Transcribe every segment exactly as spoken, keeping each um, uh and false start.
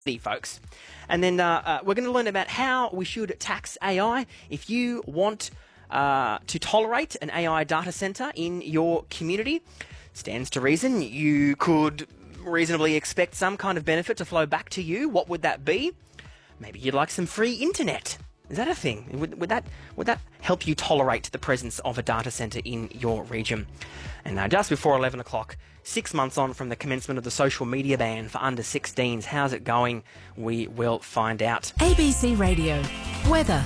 folks. And then uh, uh, we're going to learn about how we should tax A I. If you want uh, to tolerate an A I data centre in your community, stands to reason you could reasonably expect some kind of benefit to flow back to you. What would that be? Maybe you'd like some free internet. Is that a thing? Would, would that would that help you tolerate the presence of a data centre in your region? And now, just before eleven o'clock, six months on from the commencement of the social media ban for under sixteens, how's it going? We will find out. A B C Radio. Weather.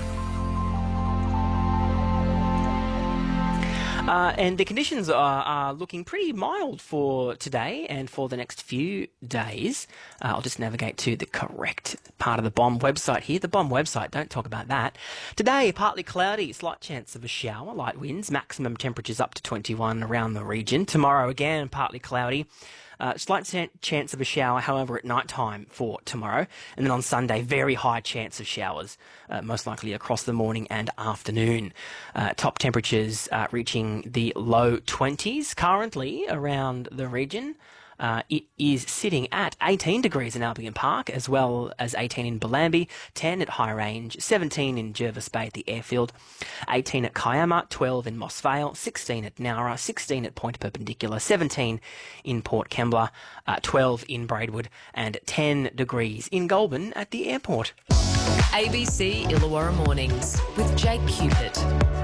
Uh, and the conditions are, are looking pretty mild for today and for the next few days. Uh, I'll just navigate to the correct part of the B O M website here. The B O M website, don't talk about that. Today, partly cloudy, slight chance of a shower, light winds, maximum temperatures up to twenty-one around the region. Tomorrow, again, partly cloudy. Uh, slight chance of a shower, however, at night time for tomorrow. And then on Sunday, very high chance of showers, uh, most likely across the morning and afternoon. Uh, top temperatures uh, reaching the low twenties currently around the region. Uh, it is sitting at eighteen degrees in Albion Park, as well as eighteen in Bellambi, ten at High Range, seventeen in Jervis Bay at the airfield, eighteen at Kiama, twelve in Moss Vale, sixteen at Nowra, sixteen at Point Perpendicular, seventeen in Port Kembla, uh, twelve in Braidwood, and ten degrees in Goulburn at the airport. A B C Illawarra Mornings with Jake Cupid.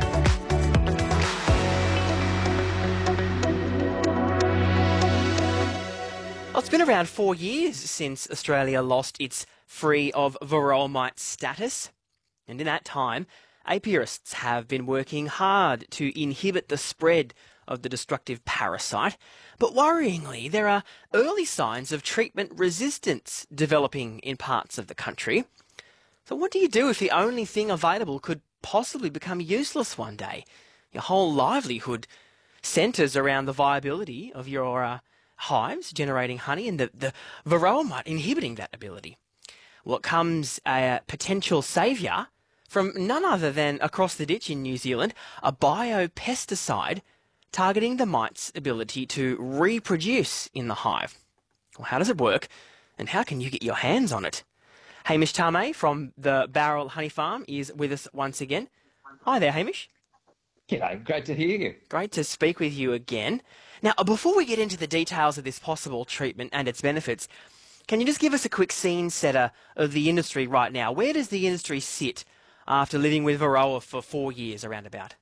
Well, it's been around four years since Australia lost its free of varroa mite status. And in that time, apiarists have been working hard to inhibit the spread of the destructive parasite. But worryingly, there are early signs of treatment resistance developing in parts of the country. So what do you do if the only thing available could possibly become useless one day? Your whole livelihood centres around the viability of your uh, hives generating honey and the, the varroa mite inhibiting that ability. Well, it comes a potential saviour from none other than across the ditch in New Zealand, a biopesticide targeting the mite's ability to reproduce in the hive. Well, how does it work and how can you get your hands on it? Hamish Tamay from the Barrel Honey Farm is with us once again. Hi there, Hamish. G'day, great to hear you. Great to speak with you again. Now, before we get into the details of this possible treatment and its benefits, can you just give us a quick scene setter of the industry right now? Where does the industry sit after living with varroa for four years around about?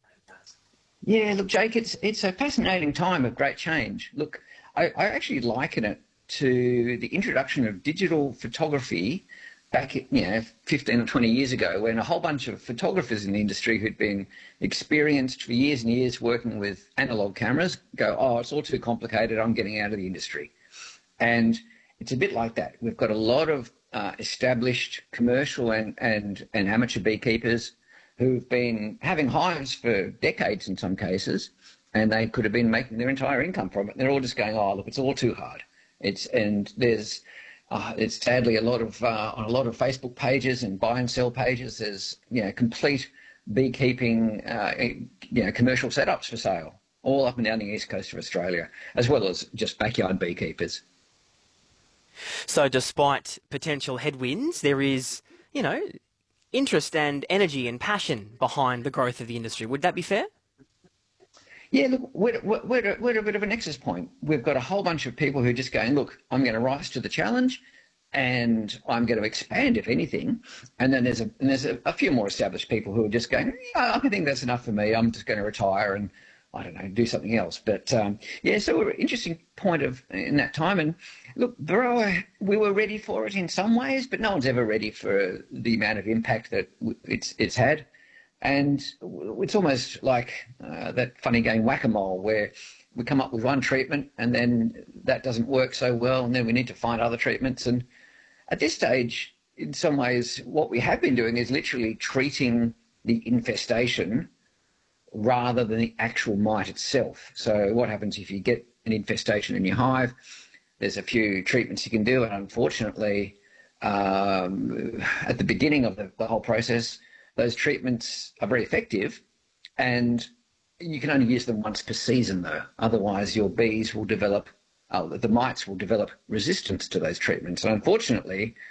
Yeah, look, Jake, it's it's a fascinating time of great change. Look, I, I actually liken it to the introduction of digital photography back, you know, fifteen or twenty years ago, when a whole bunch of photographers in the industry who'd been experienced for years and years working with analog cameras go, oh, it's all too complicated, I'm getting out of the industry. And it's a bit like that. We've got a lot of uh, established commercial and, and, and amateur beekeepers who've been having hives for decades in some cases, and they could have been making their entire income from it. They're all just going, oh, look, it's all too hard. It's and there's Uh, it's sadly a lot of uh, on a lot of Facebook pages and buy and sell pages. There's you know complete beekeeping, uh, you know commercial setups for sale all up and down the east coast of Australia, as well as just backyard beekeepers. So, despite potential headwinds, there is you know interest and energy and passion behind the growth of the industry. Would that be fair? Yeah, look, we're, we're, we're at a bit of a nexus point. We've got a whole bunch of people who are just going, look, I'm going to rise to the challenge and I'm going to expand, if anything. And then there's a and there's a, a few more established people who are just going, yeah, I think that's enough for me. I'm just going to retire and, I don't know, do something else. But, um, yeah, so we're at an interesting point of in that time. And, look, varroa, we were ready for it in some ways, but no one's ever ready for the amount of impact that it's it's had. And it's almost like uh, that funny game Whack-A-Mole, where we come up with one treatment and then that doesn't work so well, and then we need to find other treatments. And at this stage, in some ways, what we have been doing is literally treating the infestation rather than the actual mite itself. So what happens if you get an infestation in your hive? There's a few treatments you can do, and unfortunately, um, at the beginning of the, the whole process, those treatments are very effective, and you can only use them once per season, though. Otherwise, your bees will develop, uh, the mites will develop resistance to those treatments. And unfortunately,